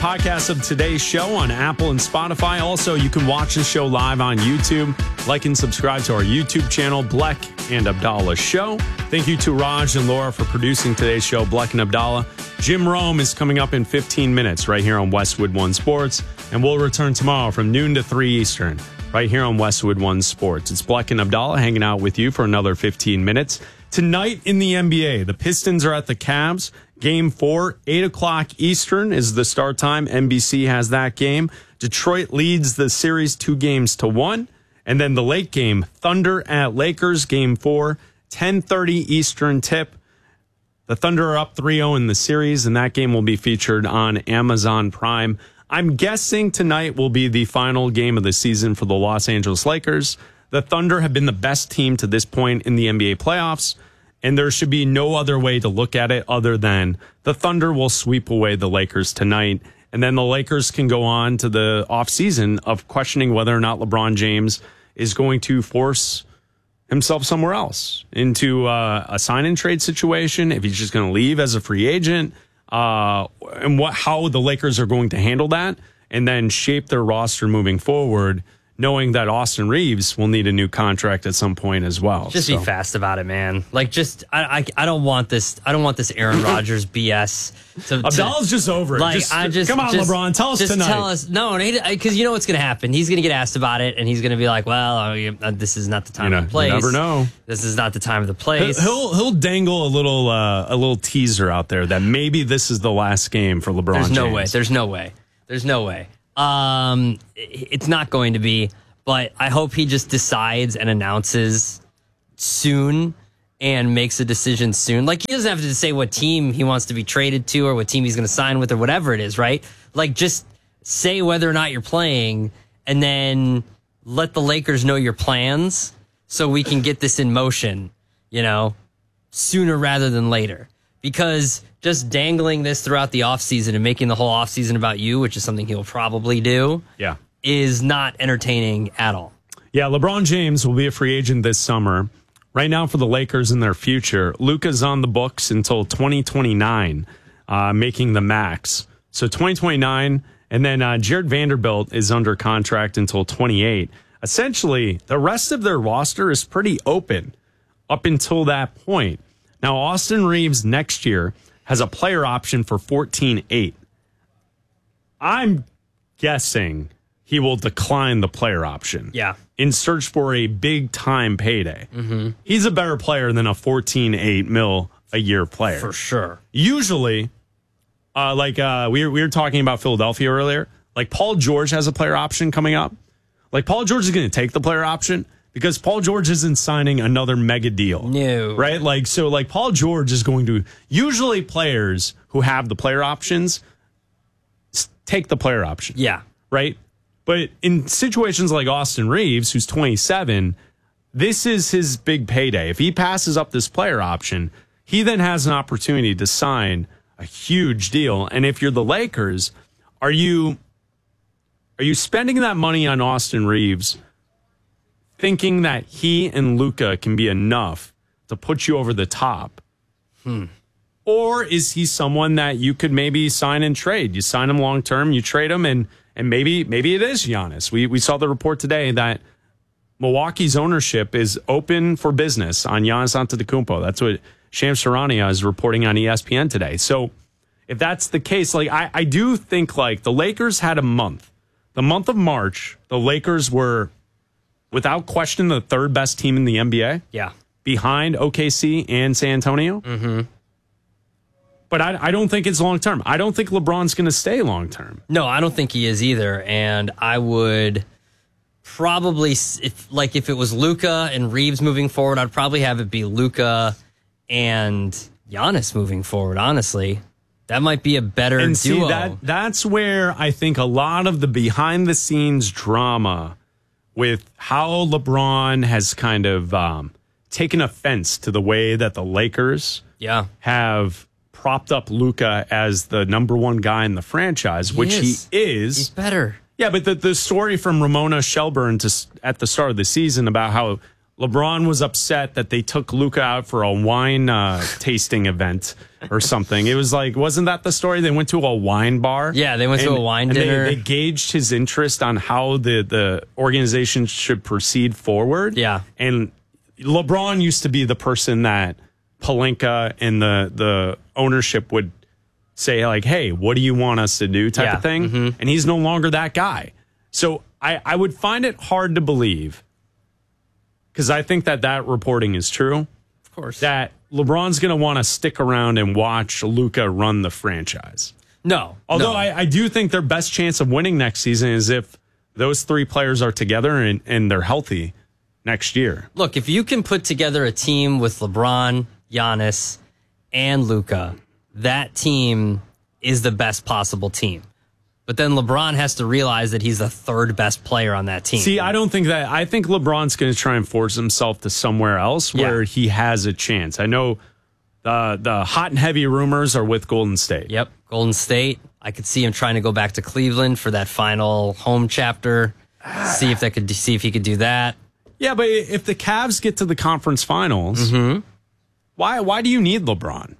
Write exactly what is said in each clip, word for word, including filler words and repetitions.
Podcast of today's show on Apple and Spotify. Also, you can watch the show live on YouTube. Like and subscribe to our YouTube channel, Bleck and Abdallah Show. Thank you to Raj and Laura for producing today's show, Bleck and Abdallah. Jim Rome is coming up in fifteen minutes right here on Westwood One Sports. And we'll return tomorrow from noon to three Eastern right here on Westwood One Sports. It's Bleck and Abdallah hanging out with you for another fifteen minutes. Tonight in the N B A, the Pistons are at the Cavs. Game four, eight o'clock Eastern is the start time. N B C has that game. Detroit leads the series two games to one. And then the late game, Thunder at Lakers, game four, ten thirty Eastern tip. The Thunder are up three oh in the series, and that game will be featured on Amazon Prime. I'm guessing tonight will be the final game of the season for the Los Angeles Lakers. The Thunder have been the best team to this point in the N B A playoffs. And there should be no other way to look at it other than the Thunder will sweep away the Lakers tonight. And then the Lakers can go on to the offseason of questioning whether or not LeBron James is going to force himself somewhere else into uh, a sign-and-trade situation, if he's just going to leave as a free agent, uh, and what how the Lakers are going to handle that, and then shape their roster moving forward, knowing that Austin Reeves will need a new contract at some point as well. Just so. be fast about it, man. Like, just I, I, I don't want this. I don't want this Aaron Rodgers B S. To, Abdallah's just over it. Like, just, I just come on, just, LeBron, tell us just tonight. Tell us, no, because you know what's going to happen. He's going to get asked about it, and he's going to be like, "Well, uh, this is not the time you know, of the place. You never know. This is not the time of the place." He'll he'll dangle a little uh, a little teaser out there that maybe this is the last game for LeBron. There's James. no way. There's no way. There's no way. Um, it's not going to be. But I hope he just decides and announces soon and makes a decision soon. Like, he doesn't have to say what team he wants to be traded to or what team he's going to sign with or whatever it is, right? Like, just say whether or not you're playing and then let the Lakers know your plans so we can get this in motion, you know, sooner rather than later. Because just dangling this throughout the offseason and making the whole offseason about you, which is something he'll probably do. Yeah. Is not entertaining at all. Yeah, LeBron James will be a free agent this summer. Right now for the Lakers and their future, Luka's on the books until twenty twenty-nine, uh, making the max. So twenty twenty-nine, and then uh, Jared Vanderbilt is under contract until twenty-eight. Essentially, the rest of their roster is pretty open up until that point. Now, Austin Reeves next year has a player option for fourteen eight. I'm guessing he will decline the player option. Yeah. In search for a big time payday. Mm-hmm. He's a better player than a fourteen eight mil a year player. For sure. Usually, uh, like uh, we, were, we were talking about Philadelphia earlier, like Paul George has a player option coming up. Like Paul George is going to take the player option because Paul George isn't signing another mega deal. No. Right? Like, so like Paul George is going to, usually players who have the player options take the player option. Yeah. Right? But in situations like Austin Reeves, who's twenty-seven, this is his big payday. If he passes up this player option, he then has an opportunity to sign a huge deal. And if you're the Lakers, are you are you spending that money on Austin Reeves thinking that he and Luka can be enough to put you over the top? Hmm. Or is he someone that you could maybe sign and trade? You sign him long term, you trade him, and And maybe maybe it is Giannis. We we saw the report today that Milwaukee's ownership is open for business on Giannis Antetokounmpo. That's what Shams Charania is reporting on E S P N today. So if that's the case, like I, I do think like the Lakers had a month. The month of March, the Lakers were without question the third best team in the N B A. Yeah. Behind O K C and San Antonio. Mm-hmm. But I, I don't think it's long term. I don't think LeBron's going to stay long term. No, I don't think he is either. And I would probably, if like if it was Luka and Reeves moving forward, I'd probably have it be Luka and Giannis moving forward. Honestly, that might be a better and duo. See, that that's where I think a lot of the behind the scenes drama with how LeBron has kind of um, taken offense to the way that the Lakers yeah. have propped up Luka as the number one guy in the franchise, he which is. he is. He's better. Yeah, but the, the story from Ramona Shelburne to, at the start of the season about how LeBron was upset that they took Luka out for a wine uh, tasting event or something. It was like, wasn't that the story? They went to a wine bar. Yeah, they went and, to a wine and dinner. They, they gauged his interest on how the, the organization should proceed forward. Yeah. And LeBron used to be the person that Pelinka and the, the ownership would say, like, hey, what do you want us to do type yeah. of thing? Mm-hmm. And he's no longer that guy. So I, I would find it hard to believe, because I think that that reporting is true, Of course. that LeBron's going to want to stick around and watch Luka run the franchise. No. Although no. I, I do think their best chance of winning next season is if those three players are together and, and they're healthy next year. Look, if you can put together a team with LeBron, Giannis, and Luka, that team is the best possible team. But then LeBron has to realize that he's the third best player on that team. See, I don't think that. I think LeBron's going to try and force himself to somewhere else where Yeah. he has a chance. I know the the hot and heavy rumors are with Golden State. Yep, Golden State. I could see him trying to go back to Cleveland for that final home chapter. See if that could see if he could do that. Yeah, but if the Cavs get to the conference finals, Mm-hmm. why why do you need LeBron?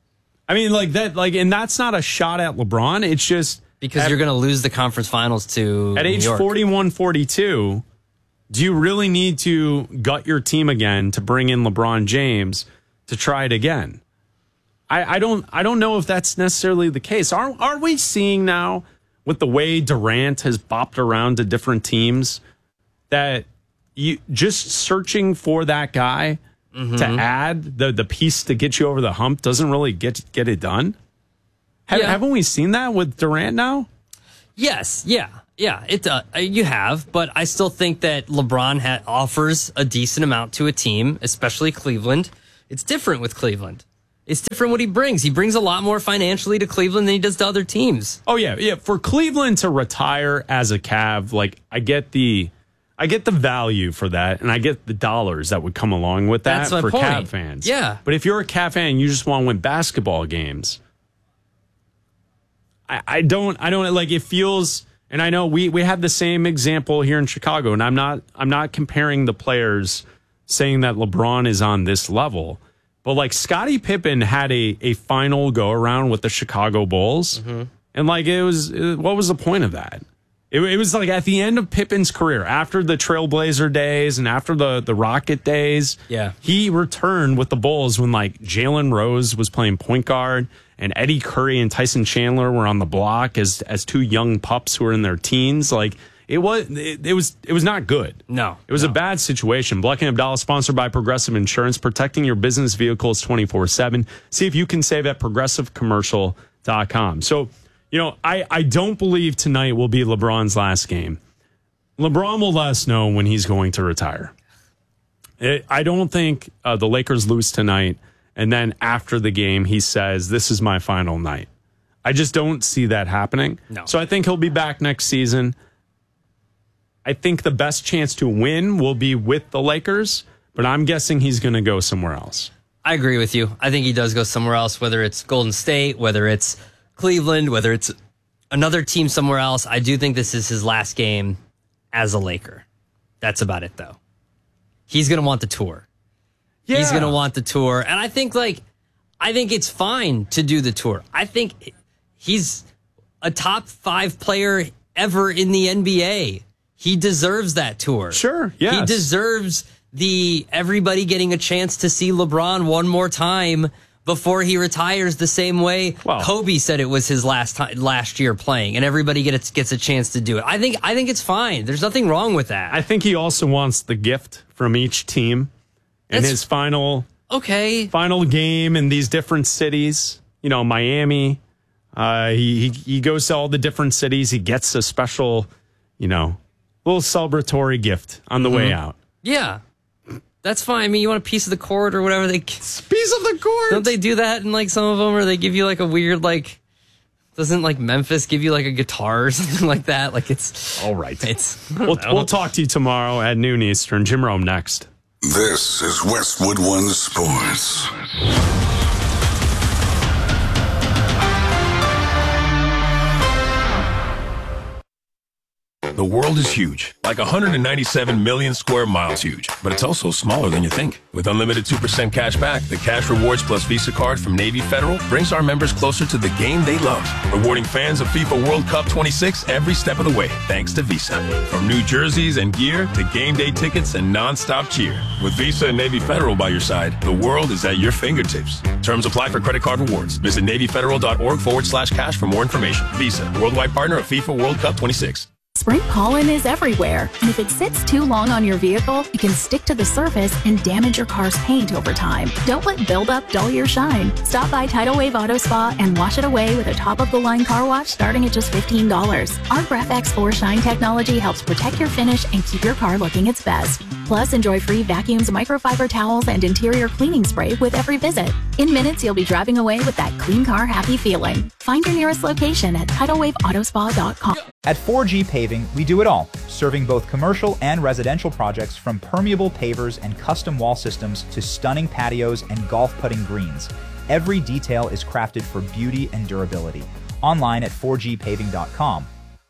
I mean, like that, like, and that's not a shot at LeBron. It's just Because at, you're going to lose the conference finals to at New age York. forty-one, forty-two. Do you really need to gut your team again to bring in LeBron James to try it again? I, I don't I don't know if that's necessarily the case. Are are we seeing now with the way Durant has bopped around to different teams that you just searching for that guy Mm-hmm. to add the the piece to get you over the hump doesn't really get get it done? Have, Yeah. Haven't we seen that with Durant now? Yes, yeah, yeah. It uh, you have, but I still think that LeBron ha- offers a decent amount to a team, especially Cleveland. It's different with Cleveland. It's different what he brings. He brings a lot more financially to Cleveland than he does to other teams. Oh yeah, yeah. For Cleveland to retire as a Cav, like I get the, I get the value for that, and I get the dollars that would come along with that That's my for point. Cav fans. Yeah. But if you're a Cav fan, and you just want to win basketball games. I, I don't, I don't like. It feels, and I know we we have the same example here in Chicago, and I'm not, I'm not comparing the players, saying that LeBron is on this level. But like Scottie Pippen had a, a final go around with the Chicago Bulls. Mm-hmm. And like it was, it, what was the point of that? It, it was like at the end of Pippen's career, after the Trailblazer days and after the, the Rocket days, Yeah. he returned with the Bulls when like Jalen Rose was playing point guard and Eddie Curry and Tyson Chandler were on the block as as two young pups who were in their teens. Like it was, it, it was, it was not good. No, It was no. a bad situation. Black and Abdallah, sponsored by Progressive Insurance, protecting your business vehicles twenty-four seven. See if you can save at progressive commercial dot com. So, you know, I, I don't believe tonight will be LeBron's last game. LeBron will let us know when he's going to retire. It, I don't think uh, the Lakers lose tonight, and then after the game, he says, this is my final night. I just don't see that happening. No. So I think he'll be back next season. I think the best chance to win will be with the Lakers, but I'm guessing he's going to go somewhere else. I agree with you. I think he does go somewhere else, whether it's Golden State, whether it's Cleveland, whether it's another team somewhere else. I do think this is his last game as a Laker. That's about it, though. He's going to want the tour. Yeah. He's going to want the tour. And I think, like, I think it's fine to do the tour. I think he's a top five player ever in the N B A. He deserves that tour. Sure, yes. He deserves the everybody getting a chance to see LeBron one more time before he retires, the same way Wow. Kobe said it was his last time last year playing, and everybody gets gets a chance to do it. I think I think it's fine. There's nothing wrong with that. I think he also wants the gift from each team in That's- his final okay. final game in these different cities. You know, Miami. Uh, he, he he goes to all the different cities. He gets a special, you know, little celebratory gift on the way out. Yeah. That's fine. I mean, you want a piece of the court or whatever they Piece of the court. don't they do that in like some of them, or they give you like a weird like doesn't like Memphis give you like a guitar or something like that? Like it's All right. it's We'll, we'll talk to you tomorrow at noon Eastern. Jim Rome next. This is Westwood One Sports. The The world is huge, like one hundred ninety-seven million square miles huge, but it's also smaller than you think. With unlimited two percent cash back, the Cash Rewards Plus Visa card from Navy Federal brings our members closer to the game they love, rewarding fans of FIFA World Cup twenty-six every step of the way, thanks to Visa. From new jerseys and gear to game day tickets and non-stop cheer. With Visa and Navy Federal by your side, the world is at your fingertips. Terms apply for credit card rewards. Visit NavyFederal.org forward slash cash for more information. Visa, worldwide partner of FIFA World Cup twenty-six. Spring pollen is everywhere, and if it sits too long on your vehicle, it can stick to the surface and damage your car's paint over time. Don't let buildup dull your shine. Stop by Tidal Wave Auto Spa and wash it away with a top-of-the-line car wash starting at just fifteen dollars. Our Graph X four Shine technology helps protect your finish and keep your car looking its best. Plus, enjoy free vacuums, microfiber towels, and interior cleaning spray with every visit. In minutes, you'll be driving away with that clean car happy feeling. Find your nearest location at tidal wave auto spa dot com. At four G Paving, we do it all, serving both commercial and residential projects from permeable pavers and custom wall systems to stunning patios and golf putting greens. Every detail is crafted for beauty and durability. Online at four G paving dot com.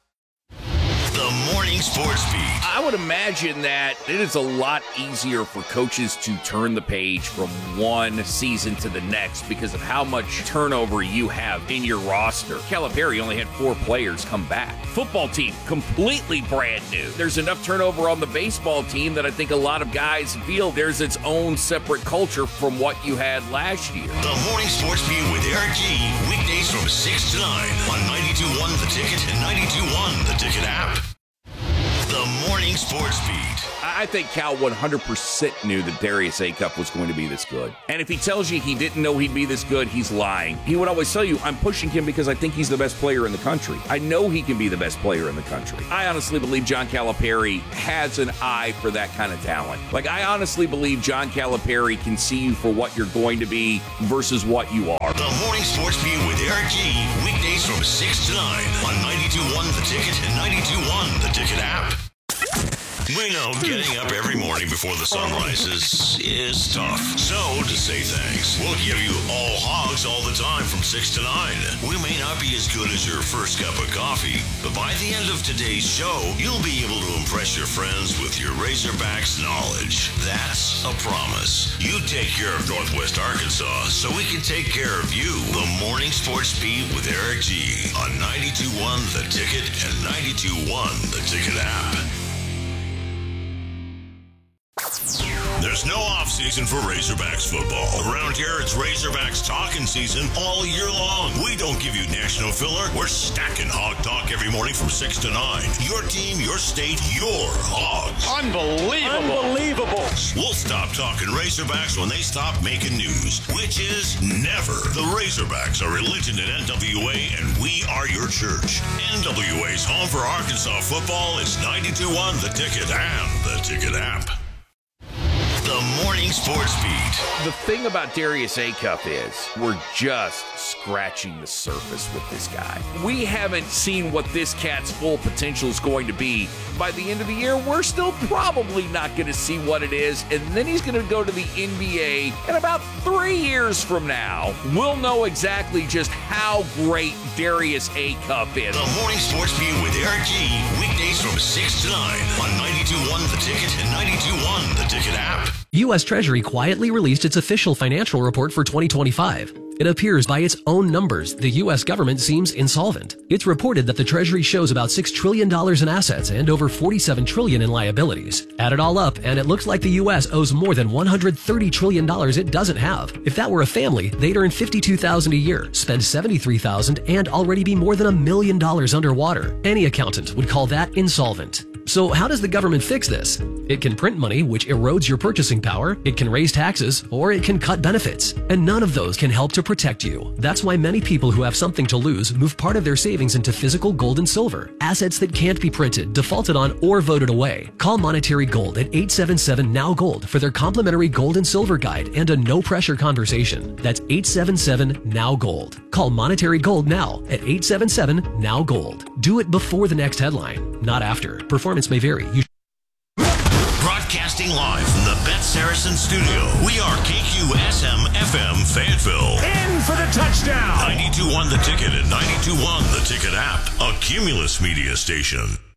The Morning Sports Beat. I would imagine that it is a lot easier for coaches to turn the page from one season to the next because of how much turnover you have in your roster. Calipari only had four players come back. Football team, completely brand new. There's enough turnover on the baseball team that I think a lot of guys feel there's its own separate culture from what you had last year. The Morning Sports Beat with Eric G. Weekdays from six to nine on ninety-two point one The Ticket and ninety-two point one The Ticket app. The Morning Sports Beat. I think Cal one hundred percent knew that Darius Acuff was going to be this good. And if he tells you he didn't know he'd be this good, he's lying. He would always tell you, I'm pushing him because I think he's the best player in the country. I know he can be the best player in the country. I honestly believe John Calipari has an eye for that kind of talent. Like, I honestly believe John Calipari can see you for what you're going to be versus what you are. The Morning Sports Beat with Eric G. Weekdays from six to nine on ninety-two point one The Ticket and ninety-two point one The Ticket app. We know getting up every morning before the sun rises is tough. So, to say thanks, we'll give you all hogs all the time from six to nine. We may not be as good as your first cup of coffee, but by the end of today's show, you'll be able to impress your friends with your Razorbacks knowledge. That's a promise. You take care of Northwest Arkansas so we can take care of you. The Morning Sports Beat with Eric G. on ninety-two point one The Ticket and ninety-two point one The Ticket app. There's no off-season for Razorbacks football. Around here, it's Razorbacks talking season all year long. We don't give you national filler. We're stacking Hog Talk every morning from six to nine. Your team, your state, your Hogs. Unbelievable. Unbelievable. We'll stop talking Razorbacks when they stop making news, which is never. The Razorbacks are religion in N W A, and we are your church. N W A's home for Arkansas football is ninety-two point one The Ticket and The Ticket app. The Morning Sports Beat. The thing about Darius Acuff is we're just scratching the surface with this guy. We haven't seen what this cat's full potential is going to be. By the end of the year, we're still probably not going to see what it is, and then he's going to go to the N B A, and about three years from now, we'll know exactly just how great Darius Acuff is. The Morning Sports Beat with Eric G. Weekdays from six to nine on ninety-two point one The Ticket and ninety-two point one The Ticket app. U S Treasury quietly released its official financial report for twenty twenty-five. It appears by its own numbers, the U S government seems insolvent. It's reported that the Treasury shows about six trillion dollars in assets and over forty-seven trillion dollars in liabilities. Add it all up, and it looks like the U S owes more than one hundred thirty trillion dollars it doesn't have. If that were a family, they'd earn fifty-two thousand dollars a year, spend seventy-three thousand dollars, and already be more than a million dollars underwater. Any accountant would call that insolvent. So how does the government fix this? It can print money, which erodes your purchasing power, it can raise taxes, or it can cut benefits. And none of those can help to protect you. That's why many people who have something to lose move part of their savings into physical gold and silver, assets that can't be printed, defaulted on, or voted away. Call Monetary Gold at eight seven seven N O W Gold for their complimentary gold and silver guide and a no-pressure conversation. That's eight seven seven N O W Gold. Call Monetary Gold now at eight seven seven N O W Gold. Do it before the next headline, not after. Performance may vary. You Broadcasting live from the Bet Saracen studio, we are K Q S M F M Fayetteville. In for the touchdown. ninety-two point one The Ticket and ninety-two point one The Ticket app, a Cumulus media station.